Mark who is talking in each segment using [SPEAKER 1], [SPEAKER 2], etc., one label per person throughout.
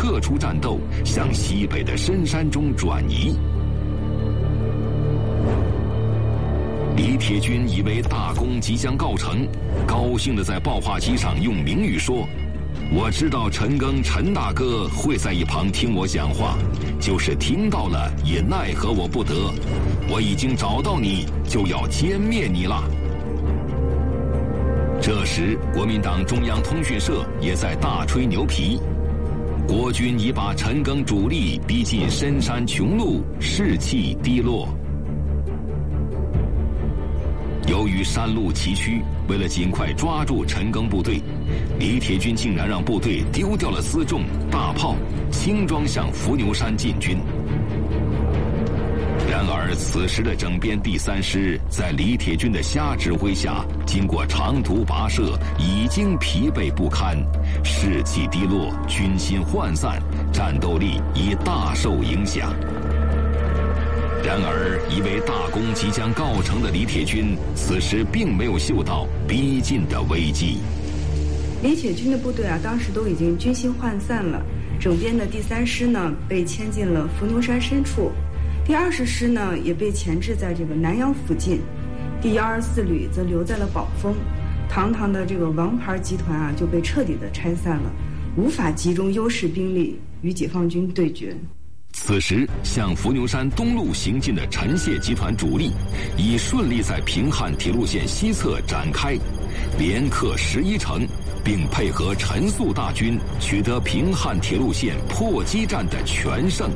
[SPEAKER 1] 撤出战斗，向西北的深山中转移。李铁军以为大功即将告成，高兴地在报话机上用明语说：“我知道陈赓陈大哥会在一旁听我讲话，就是听到了也奈何我不得。我已经找到你，就要歼灭你了。”这时，国民党中央通讯社也在大吹牛皮，国军已把陈赓主力逼近深山穷路，士气低落。由于山路崎岖，为了尽快抓住陈赓部队，李铁军竟然让部队丢掉了辎重、大炮，轻装向伏牛山进军。然而，此时的整编第3师在李铁军的瞎指挥下，经过长途跋涉，已经疲惫不堪，士气低落，军心涣散，战斗力已大受影响。然而，以为大功即将告成的李铁军，此时并没有嗅到逼近的危机。
[SPEAKER 2] 李铁军的部队当时都已经军心涣散了。整编的第3师呢，被迁进了伏牛山深处；第20师呢，也被前置在这个南阳附近；第124旅则留在了宝丰。堂堂的这个王牌集团就被彻底的拆散了，无法集中优势兵力与解放军对决。
[SPEAKER 1] 此时，向伏牛山东路行进的陈谢集团主力，已顺利在平汉铁路线西侧展开，连克11城，并配合陈粟大军取得平汉铁路线破击战的全胜。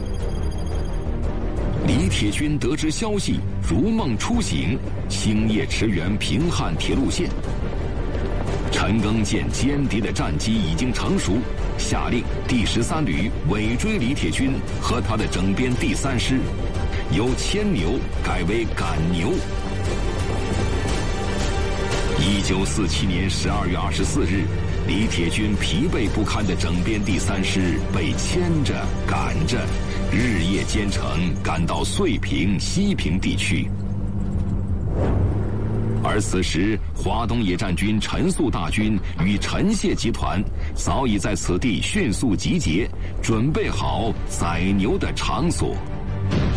[SPEAKER 1] 李铁军得知消息，如梦初醒，星夜驰援平汉铁路线。陈赓见歼敌的战机已经成熟，下令第13旅尾追李铁军和他的整编第3师，由牵牛改为赶牛。1947年12月24日，李铁军疲惫不堪的整编第3师被牵着赶着，日夜兼程，赶到遂平、西平地区。而此时，华东野战军陈粟大军与陈谢集团早已在此地迅速集结，准备好宰牛的场所。